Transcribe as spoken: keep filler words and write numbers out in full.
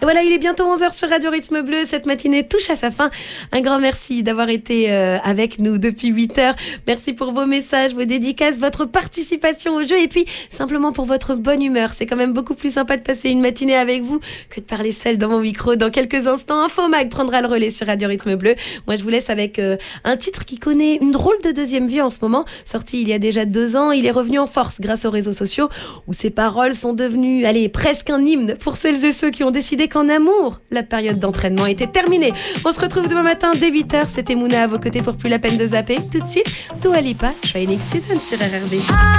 voilà, il est bientôt onze heures sur Radio Rythme Bleu. Cette matinée touche à sa fin. Un grand merci d'avoir été euh, avec nous depuis huit heures. Merci pour vos messages, vos dédicaces, votre participation au jeu et puis simplement pour votre bonne humeur. C'est quand même beaucoup plus sympa de passer une matinée avec vous que de parler seul dans mon micro. Dans quelques instants, Infomag prendra le relais sur Radio Rythme Bleu. Moi, je vous laisse avec euh, un titre qui connaît une drôle de deuxième vie en ce moment. Sorti il y a déjà deux ans, il est revenu en force grâce aux réseaux sociaux où ses paroles sont devenues, allez, presque un hymne pour celles et ceux qui ont décidé qu'en amour, la période d'entraînement était terminée. On se retrouve demain matin dès huit heures. C'était Mouna à vos côtés pour plus la peine de zapper. Tout de suite, Dua Lipa, Training Season sur R R B.